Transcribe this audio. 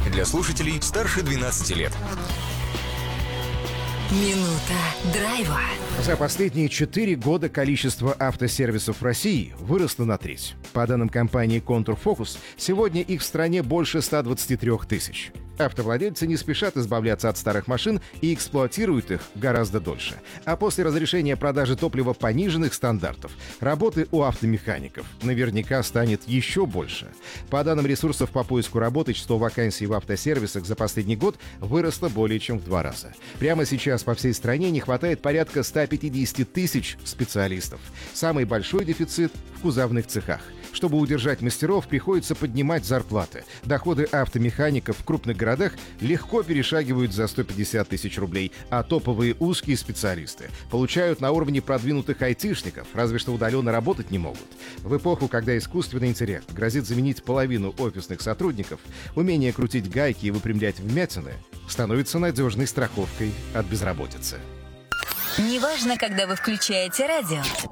Для слушателей старше 12 лет. Минута драйва. За последние 4 года количество автосервисов в России выросло на треть. По данным компании Contour Focus, сегодня их в стране больше 123 тысяч. Автовладельцы не спешат избавляться от старых машин и эксплуатируют их гораздо дольше. А после разрешения продажи топлива пониженных стандартов, работы у автомехаников наверняка станет еще больше. По данным ресурсов по поиску работы, число вакансий в автосервисах за последний год выросло более чем в 2 раза. Прямо сейчас по всей стране не хватает порядка 150 тысяч специалистов. Самый большой дефицит в кузовных цехах. Чтобы удержать мастеров, приходится поднимать зарплаты. Доходы автомехаников в крупных городах легко перешагивают за 150 тысяч рублей, а топовые узкие специалисты получают на уровне продвинутых айтишников, разве что удаленно работать не могут. В эпоху, когда искусственный интеллект грозит заменить половину офисных сотрудников, умение крутить гайки и выпрямлять вмятины становится надежной страховкой от безработицы. Неважно, когда вы включаете радио.